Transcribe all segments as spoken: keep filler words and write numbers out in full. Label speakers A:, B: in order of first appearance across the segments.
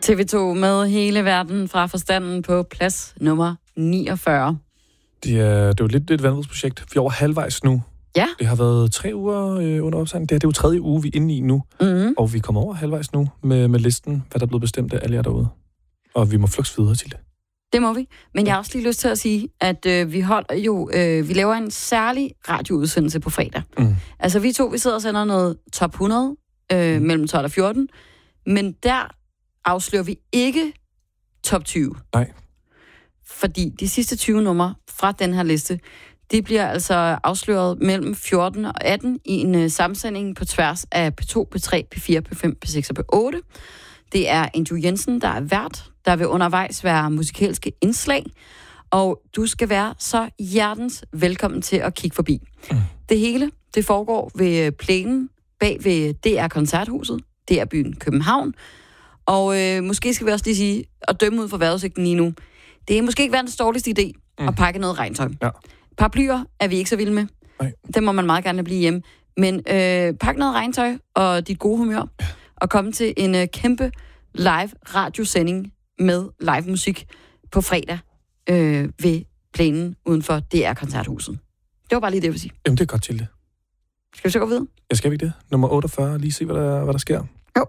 A: T V to med hele verden fra forstanden på plads nummer niogfyrre.
B: Det er, det er jo lidt et vanvidsprojekt. Vi er over halvvejs nu.
A: Ja.
B: Det har været tre uger øh, under opsejling. Det, er, det er jo tredje uge, vi er inde i nu.
A: Mm-hmm.
B: Og vi kommer over halvvejs nu med, med listen, hvad der er blevet bestemt af alle jer derude. Og vi må flux videre til det.
A: Det må vi. Men jeg har også lige lyst til at sige, at øh, vi holder jo, øh, vi laver en særlig radioudsendelse på fredag. Mm. Altså vi to, vi sidder og sender noget top hundrede øh, mm. mellem tolv og fjorten. Men der afslører vi ikke top tyve.
B: Nej.
A: Fordi de sidste tyve numre fra den her liste, det bliver altså afsløret mellem fjorten og atten i en uh, sammensending på tværs af P to, P tre, P fire, P fem, P seks og P otte. Det er Andrew Jensen, der er vært. Der vil undervejs være musikalske indslag. Og du skal være så hjertens velkommen til at kigge forbi. Mm. Det hele, det foregår ved plænen bag ved D R Koncerthuset. Det er byen København. Og øh, måske skal vi også lige sige, at dømme ud fra vejrudsigten lige nu, det er måske ikke verdens dårligste idé mm. at pakke noget regntøj. Ja. Paraplyer er vi ikke så vilde med. Nej. Den må man meget gerne blive hjemme. Men øh, pak noget regntøj og dit gode humør, ja. Og komme til en øh, kæmpe live radiosending med live musik på fredag øh, ved plænen uden for D R Koncerthuset. Det var bare lige det, jeg vil sige.
B: Jamen, det er godt til det.
A: Skal vi så gå videre?
B: Ja, skal vi det? Nummer otteogfyrre, lige se, hvad der, hvad der sker.
A: Jo.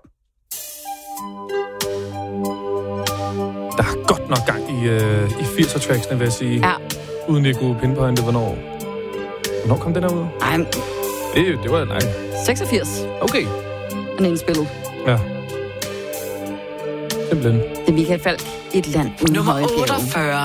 B: Der er godt nok gang i, øh, i firser-tracksene, vil jeg sige.
A: Ja.
B: Uden at kunne pinpointe, hvornår. Hvornår kom den her ud?
A: Ej,
B: det, det var, nej.
A: seksogfirs.
B: Okay.
A: Den er indspillet.
B: Ja. Simpelthen.
A: Det er Michael Falch, Et land uden høje bjerge.
C: Nummer otteogfyrre.